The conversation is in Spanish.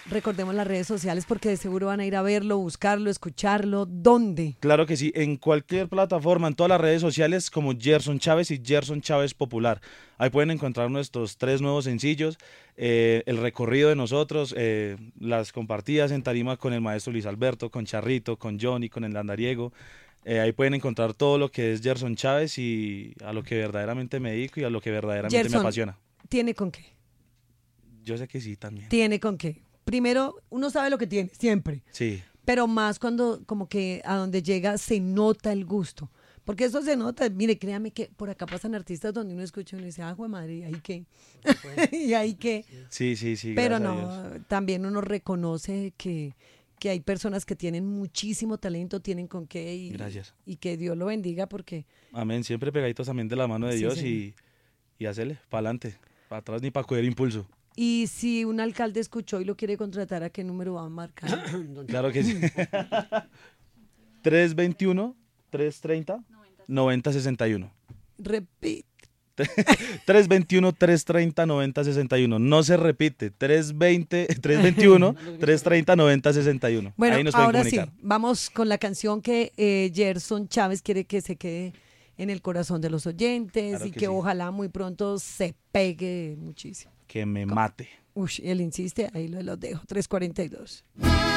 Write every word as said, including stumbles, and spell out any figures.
recordemos las redes sociales porque de seguro van a ir a verlo, buscarlo, escucharlo. ¿Dónde? Claro que sí, en cualquier plataforma, en todas las redes sociales como Gerson Chávez y Gerson Chávez Popular. Ahí pueden encontrar nuestros tres nuevos sencillos, eh, el recorrido de nosotros, eh, las compartidas en tarima con el maestro Luis Alberto, con Charrito, con Johnny, con el Andariego. Eh, ahí pueden encontrar todo lo que es Gerson Chávez y a lo que verdaderamente me dedico y a lo que verdaderamente Gerson, me apasiona. ¿tiene con qué? Yo sé que sí también. Tiene con qué. Primero, uno sabe lo que tiene, siempre. Sí. Pero más cuando como que a donde llega se nota el gusto. Porque eso se nota. Mire, créame que por acá pasan artistas donde uno escucha y uno dice, ah, jue madre, ¿y ahí qué? ¿Y ahí qué? Sí, sí, sí. Pero no, también uno reconoce que, que hay personas que tienen muchísimo talento, tienen con qué. Y, Gracias. Y que Dios lo bendiga porque... Amén, siempre pegaditos también de la mano de Sí, Dios señor. y, y hacerle, para adelante, para atrás ni para coger impulso. Y si un alcalde escuchó y lo quiere contratar, ¿a qué número va a marcar? Claro que sí. tres veintiuno, trescientos treinta, noventa sesenta y uno. Repite. tres veintiuno, trescientos treinta, noventa sesenta y uno. No se repite. tres veinte, tres veintiuno, trescientos treinta, noventa sesenta y uno. Bueno, Ahí nos pueden ahora comunicar. sí, vamos con la canción que eh, Gerson Chávez quiere que se quede en el corazón de los oyentes Claro y que que sí. ojalá muy pronto se pegue muchísimo. Que me mate. Uy, él insiste, ahí lo, lo dejo, tres cuarenta y dos.